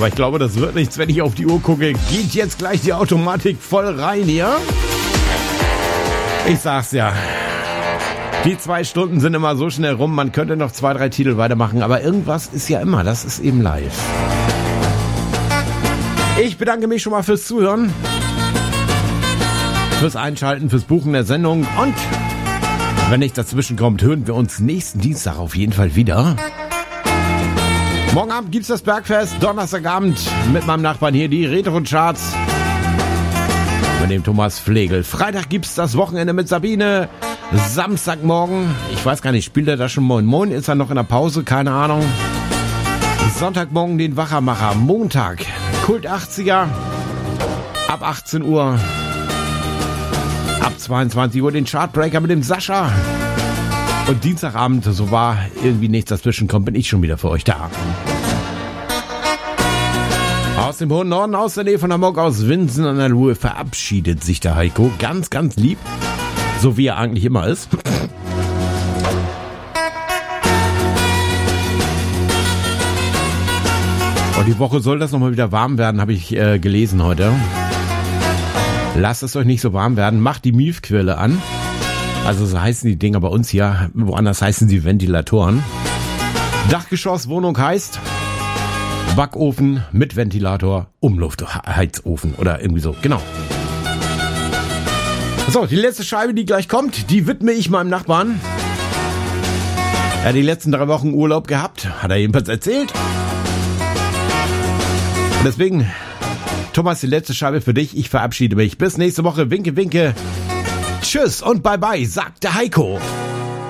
Aber ich glaube, das wird nichts, wenn ich auf die Uhr gucke. Geht jetzt gleich die Automatik voll rein hier? Ich sag's ja. Die 2 Stunden sind immer so schnell rum, man könnte noch 2, 3 Titel weitermachen, aber irgendwas ist ja immer, das ist eben live. Ich bedanke mich schon mal fürs Zuhören, fürs Einschalten, fürs Buchen der Sendung und wenn nichts dazwischen kommt, hören wir uns nächsten Dienstag auf jeden Fall wieder. Morgen Abend gibt's das Bergfest, Donnerstagabend mit meinem Nachbarn hier die Retro-Charts mit dem Thomas Flegel. Freitag gibt's das Wochenende mit Sabine. Samstagmorgen, ich weiß gar nicht, spielt er da schon Moin Moin? Ist er noch in der Pause? Keine Ahnung. Sonntagmorgen den Wachermacher. Montag Kult 80er ab 18 Uhr. Ab 22 Uhr den Chartbreaker mit dem Sascha. Und Dienstagabend, so war irgendwie nichts dazwischen kommt, bin ich schon wieder für euch da. Aus dem hohen Norden, aus der Nähe von Hamburg, aus Winsen an der Ruhr verabschiedet sich der Heiko. Ganz, ganz lieb. So wie er eigentlich immer ist. Und die Woche soll das nochmal wieder warm werden, habe ich gelesen heute. Lasst es euch nicht so warm werden. Macht die Milchquelle an. Also so heißen die Dinger bei uns hier. Woanders heißen sie Ventilatoren. Dachgeschosswohnung heißt Backofen mit Ventilator, Umluftheizofen oder irgendwie so. Genau. So, die letzte Scheibe, die gleich kommt, die widme ich meinem Nachbarn. Er hat die letzten 3 Wochen Urlaub gehabt, hat er jedenfalls erzählt. Und deswegen, Thomas, die letzte Scheibe für dich. Ich verabschiede mich. Bis nächste Woche. Winke, winke. Tschüss und bye bye, sagt der Heiko.